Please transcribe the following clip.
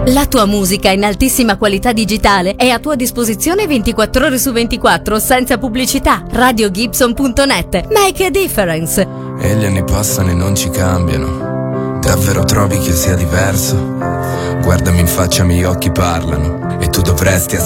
La tua musica in altissima qualità digitale è a tua disposizione 24 ore su 24 senza pubblicità. RadioGibson.net. Make a difference. E gli anni passano e non ci cambiano. Davvero trovi che sia diverso? Guardami in faccia, i miei occhi parlano. E tu dovresti